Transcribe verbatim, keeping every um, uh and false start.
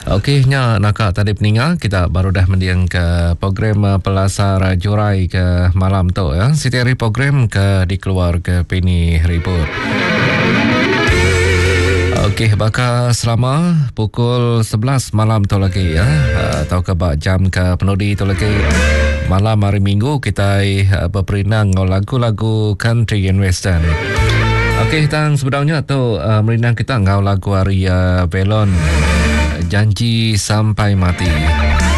Okey, nya nakak tadi peningal kita baru dah mendiang ke program uh, Pelasar Jurai ke malam tu ya. Setiap hari program ke dikeluar ke Pini Ribut. Okey, bakal selama pukul sebelas malam tu lagi ya. Uh, atau ke bak jam ke penudi tu lagi. Malam hari Minggu kita uh, berperinang lagu-lagu country and western. Okey, tang sebenarnya tu uh, merinang kita ngau lagu hari uh, Belon. Janji Sampai Mati.